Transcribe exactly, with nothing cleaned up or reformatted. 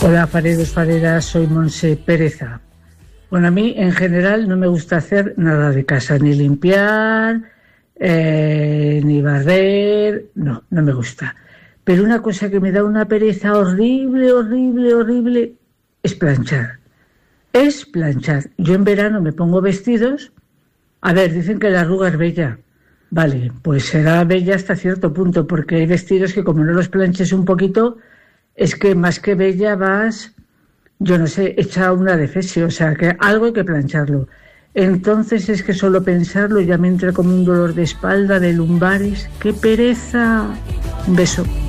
Hola, fareros, fareras, soy Monse Pereza. Bueno, a mí en general no me gusta hacer nada de casa, ni limpiar, eh, ni barrer, no, no me gusta. Pero una cosa que me da una pereza horrible, horrible, horrible, es planchar. Es planchar. Yo en verano me pongo vestidos, a ver, dicen que la arruga es bella. Vale, pues será bella hasta cierto punto, porque hay vestidos que como no los planches un poquito, es que más que bella vas, yo no sé, hecha una defesio, o sea, que algo hay que plancharlo. Entonces es que solo pensarlo ya me entra como un dolor de espalda, de lumbares. ¡Qué pereza! Un beso.